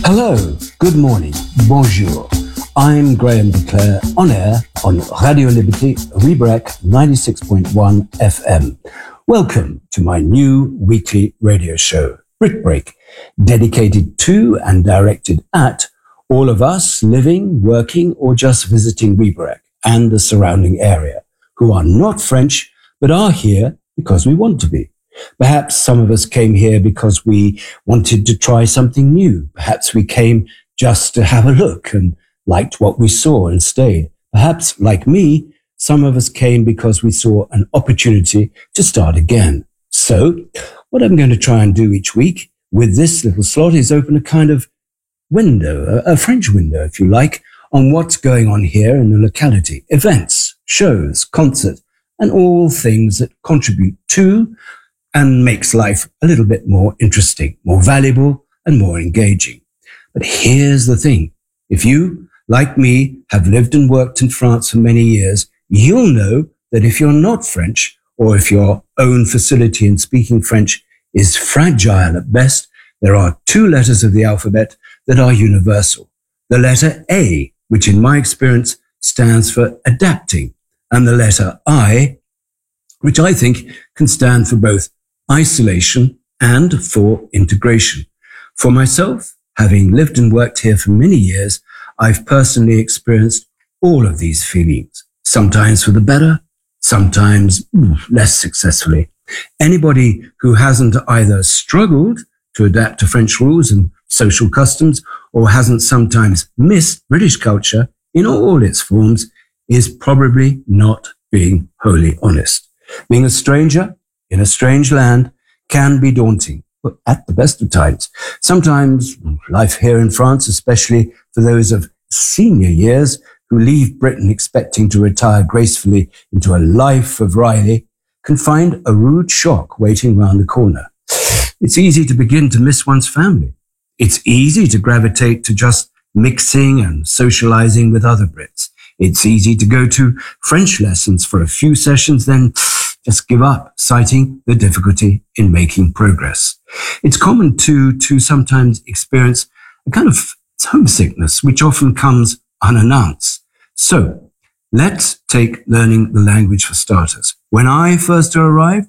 Hello, good morning, bonjour. I'm Graham Declare on air on Radio Liberty, Rebrec 96.1 FM. Welcome to my new weekly radio show, Brit Break, dedicated to and directed at all of us living, working, or just visiting Rebrec and the surrounding area who are not French but are here because we want to be. Perhaps some of us came here because we wanted to try something new. Perhaps we came just to have a look and liked what we saw and stayed. Perhaps, like me, some of us came because we saw an opportunity to start again. So, what I'm going to try and do each week with this little slot is open a kind of window, a French window, if you like, on what's going on here in the locality. Events, shows, concerts, and all things that contribute to and makes life a little bit more interesting, more valuable, and more engaging. But here's the thing. If you, like me, have lived and worked in France for many years, you'll know that if you're not French, or if your own facility in speaking French is fragile at best, there are two letters of the alphabet that are universal. The letter A, which in my experience stands for adapting, and the letter I, which I think can stand for both isolation and for integration. For myself, having lived and worked here for many years, I've personally experienced all of these feelings, sometimes for the better, sometimes less successfully. Anybody who hasn't either struggled to adapt to French rules and social customs or hasn't sometimes missed British culture in all its forms is probably not being wholly honest. Being a stranger in a strange land can be daunting, but at the best of times. Sometimes life here in France, especially for those of senior years who leave Britain expecting to retire gracefully into a life of Riley, can find a rude shock waiting round the corner. It's easy to begin to miss one's family. It's easy to gravitate to just mixing and socializing with other Brits. It's easy to go to French lessons for a few sessions, then just give up, citing the difficulty in making progress. It's common to sometimes experience a kind of homesickness, which often comes unannounced. So, let's take learning the language for starters. When I first arrived,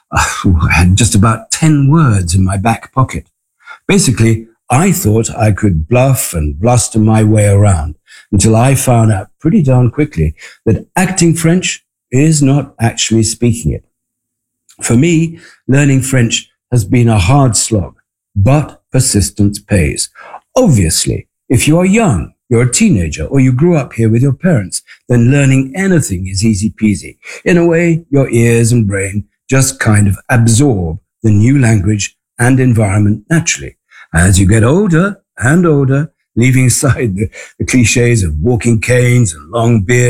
I had just about 10 words in my back pocket. Basically, I thought I could bluff and bluster my way around until I found out pretty darn quickly that acting French is not actually speaking it. For me, learning French has been a hard slog, but persistence pays. Obviously, if you are young, you're a teenager, or you grew up here with your parents, then learning anything is easy peasy. In a way, your ears and brain just kind of absorb the new language and environment naturally. As you get older and older, leaving aside the cliches of walking canes and long beards,